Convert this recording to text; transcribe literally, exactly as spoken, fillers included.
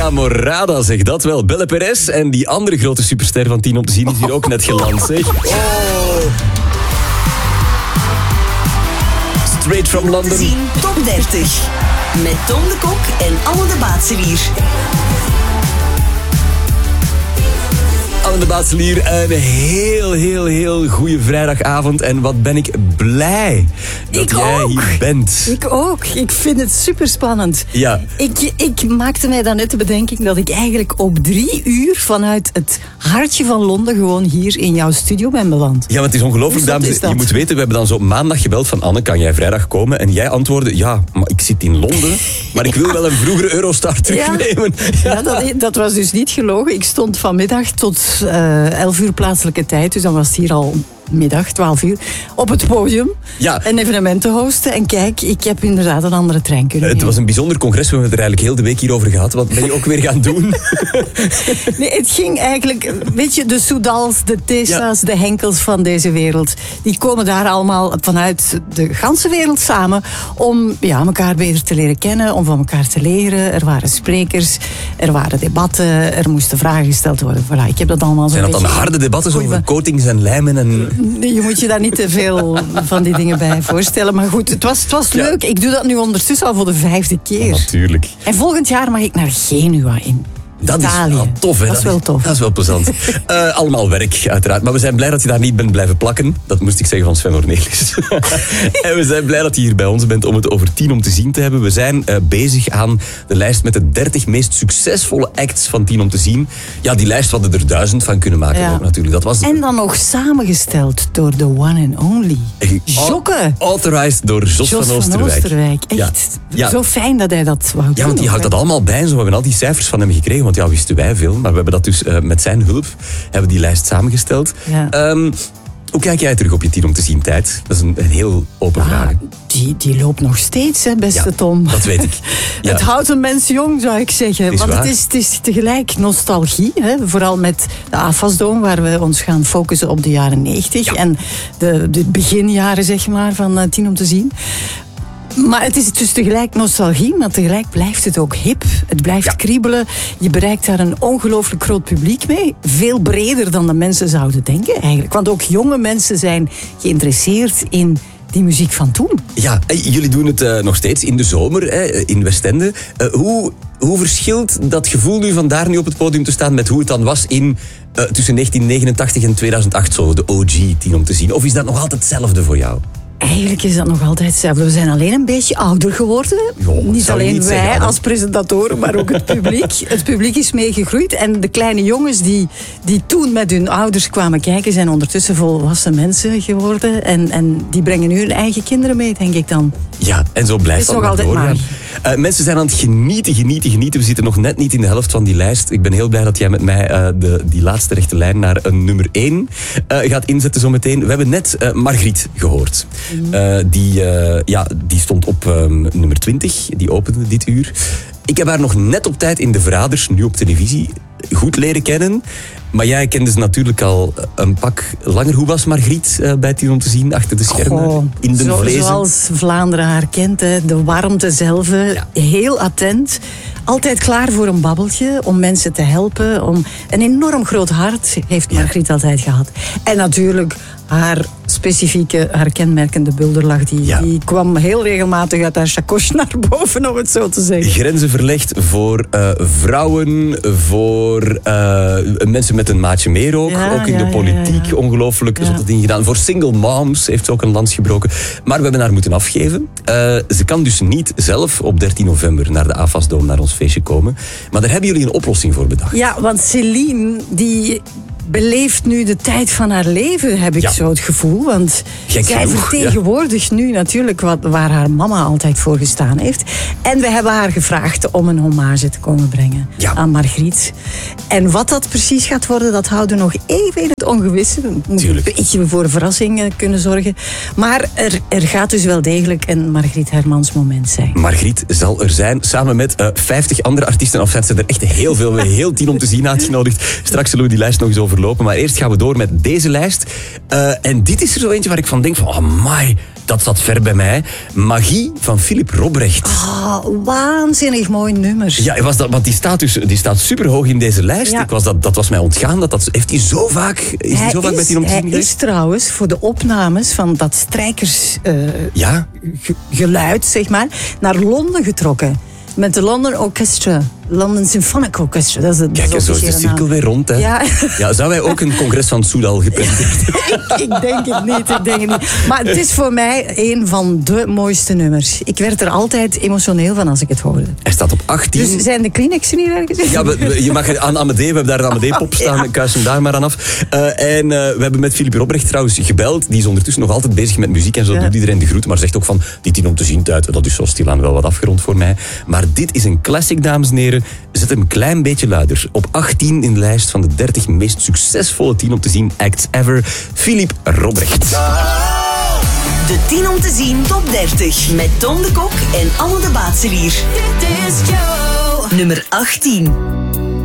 Enamorada, zeg dat wel. Belle Perez en die andere grote superster van tien om te zien is hier ook net geland, zeg. Oh. Straight from London. Zien, top dertig. Met Tom de Kok en Anne de Baatselier. Anne de Baatselier, een heel, heel, heel goede vrijdagavond. En wat ben ik blij dat ik jij ook. hier bent. Ik ook. Ik vind het super spannend. Ja. Ik, ik maakte mij daarnet de bedenking dat ik eigenlijk op drie uur vanuit het hartje van Londen gewoon hier in jouw studio ben beland. Ja, want het is ongelooflijk, Hoe zot dames. is dat? Je moet weten, we hebben dan zo op maandag gebeld van Anne, kan jij vrijdag komen? En jij antwoordde, ja, maar ik zit in Londen, maar ik wil wel een vroegere Eurostar terugnemen. Ja, ja dat, dat was dus niet gelogen. Ik stond vanmiddag tot uh, elf uur plaatselijke tijd, dus dan was het hier al middag, twaalf uur, op het podium. Ja. Een evenement te hosten. En kijk, ik heb inderdaad een andere trein kunnen Het nemen. was een bijzonder congres, we hebben het er eigenlijk heel de week hier over gehad. Wat ben je ook weer gaan doen? Nee, het ging eigenlijk, weet je, de Soudals, de Tessa's, ja. de Henkels van deze wereld, die komen daar allemaal vanuit de ganse wereld samen om ja, elkaar beter te leren kennen, om van elkaar te leren. Er waren sprekers, er waren debatten, er moesten vragen gesteld worden. Voilà, ik heb dat allemaal zo. Zijn dat dan harde debatten zo over coatings en lijmen en... Je moet je daar niet te veel van die dingen bij voorstellen. Maar goed, het was, het was Ja. leuk. Ik doe dat nu ondertussen al voor de vijfde keer. Natuurlijk. En volgend jaar mag ik naar Genua in Dat Italië. is wel tof, hè? Dat is wel tof. Dat is wel plezant. uh, allemaal werk, uiteraard. Maar we zijn blij dat je daar niet bent blijven plakken. Dat moest ik zeggen van Sven Ornelis. En we zijn blij dat je hier bij ons bent om het over tien om te zien te hebben. We zijn uh, bezig aan de lijst met de dertig meest succesvolle acts van tien om te zien. Ja, die lijst hadden er duizend van kunnen maken. Ja. Ook, natuurlijk. Dat was En dan nog samengesteld door de one and only. Jokke. Authorized door Jos, Jos van Oosterwijk. Oosterwijk. Echt. Ja. Ja. Zo fijn dat hij dat wou doen. Ja, want die houdt dat allemaal bij. En zo hebben we al die cijfers van hem gekregen. Want ja, wisten wij veel. Maar we hebben dat dus uh, met zijn hulp hebben we die lijst samengesteld. Ja. Um, hoe kijk jij terug op je tien om te zien tijd? Dat is een, een heel open Ah, vraag. die, die loopt nog steeds, hè, beste Ja, Tom. dat weet ik. Ja. Het houdt een mens jong, zou ik zeggen. Is Want waar. het is, het is tegelijk nostalgie. Hè? Vooral met de A F A S-Dome, waar we ons gaan focussen op de jaren negentig. Ja. En de, de beginjaren, zeg maar, van uh, tien om te zien. Maar het is dus tegelijk nostalgie, maar tegelijk blijft het ook hip. Het blijft Ja. kriebelen. Je bereikt daar een ongelooflijk groot publiek mee. Veel breder dan de mensen zouden denken, eigenlijk. Want ook jonge mensen zijn geïnteresseerd in die muziek van toen. Ja, hey, jullie doen het uh, nog steeds in de zomer hè, in Westende. Uh, hoe, hoe verschilt dat gevoel nu van daar nu op het podium te staan met hoe het dan was in uh, tussen negentien negenentachtig en tweeduizend acht, zo de O G tien om te zien? Of is dat nog altijd hetzelfde voor jou? Eigenlijk is dat nog altijd hetzelfde. We zijn alleen een beetje ouder geworden. Jo, niet zou je alleen niet wij zeggen, Anne. als presentatoren, maar ook het publiek. Het publiek is meegegroeid. En de kleine jongens die, die toen met hun ouders kwamen kijken, zijn ondertussen volwassen mensen geworden. En, en die brengen nu hun eigen kinderen mee, denk ik dan. Ja, en zo blijft Het is dat nog altijd doorgaan. Uh, mensen zijn aan het genieten, genieten, genieten. We zitten nog net niet in de helft van die lijst. Ik ben heel blij dat jij met mij uh, de, die laatste rechte lijn naar een nummer één uh, gaat inzetten zometeen. We hebben net uh, Margriet gehoord. Uh, die, uh, ja, die stond op um, nummer twintig. Die opende dit uur. Ik heb haar nog net op tijd in De Verraders, nu op televisie, goed leren kennen. Maar jij kende ze natuurlijk al een pak langer. Hoe was Margriet uh, bij tien om te zien, achter de schermen? Goh, in de zo, vlezen? zoals Vlaanderen haar kent, hè. De warmte zelf. Ja. Heel attent. Altijd klaar voor een babbeltje, om mensen te helpen. Om een enorm groot hart heeft Margriet altijd gehad. En natuurlijk haar specifieke, haar kenmerkende bulderlach, die, Ja. die kwam heel regelmatig uit haar chakos naar boven, om het zo te zeggen. Grenzen verlegd voor uh, vrouwen, voor uh, mensen met een maatje meer ook. Ja, ook in ja, de politiek, ja, ja. ongelooflijk Ja. zotte dingen gedaan. Voor single moms heeft ze ook een lans gebroken. Maar we hebben haar moeten afgeven. Uh, ze kan dus niet zelf op dertien november naar de A F A S-Dome, naar ons feestje komen. Maar daar hebben jullie een oplossing voor bedacht. Ja, want Céline, die beleeft nu de tijd van haar leven, heb ik Ja. zo het gevoel. Want Gek zij genoeg, vertegenwoordigt nu natuurlijk wat, waar haar mama altijd voor gestaan heeft. En we hebben haar gevraagd om een hommage te komen brengen Ja. aan Margriet. En wat dat precies gaat worden, dat houden we nog even in het ongewisse. We moeten Tuurlijk. een beetje voor een verrassing eh, kunnen zorgen. Maar er, er gaat dus wel degelijk een Margriet Hermans moment zijn. Margriet zal er zijn, samen met uh, vijftig andere artiesten. Of zijn er echt heel veel, heel tien om te zien uitgenodigd. Straks zullen we die lijst nog eens over verlopen. Maar eerst gaan we door met deze lijst. Uh, en dit is er zo eentje waar ik van denk van... amai, dat zat ver bij mij. Magie van Philippe Robrecht. Oh, waanzinnig mooi nummer. Ja, was dat, want die staat, dus, die staat superhoog in deze lijst. Ja. Ik was dat, dat was mij ontgaan. Dat, dat, heeft hij zo vaak, is hij zo vaak is, met die om te zien Hij geweest? is trouwens voor de opnames van dat strijkers uh, ja? ge- geluid, zeg maar, naar Londen getrokken. Met de London Orchestra. London Symphonic Orchestra. Dat is het, Kijk, zo is de cirkel naam. Weer rond. Hè? Ja. Ja, zou wij ook een congres van Soudal gepresenteerd ik, ik denk het niet, ik denk het niet. Maar het is voor mij een van de mooiste nummers. Ik werd er altijd emotioneel van als ik het hoorde. Hij staat op achttien. Dus zijn de Kleenexen hier ergens? Ja, we, we, je mag aan Amadee, we hebben daar een Amadee-pop staan, ja. Kuis hem daar maar aan af. Uh, en uh, we hebben met Philippe Robrecht trouwens gebeld. Die is ondertussen nog altijd bezig met muziek en zo, ja. Doet iedereen de groet. Maar zegt ook van, die tien om te zien tijd, dat is zo stilaan wel wat afgerond voor mij. Maar dit is een classic, dames en heren. Zet hem een klein beetje luider. Op achttien in de lijst van de dertig meest succesvolle tien om te zien acts ever. Philippe Robrecht. De tien om te zien top dertig. Met Tom de Kok en Anne de Baatselier. Dit is Joe. Nummer achttien.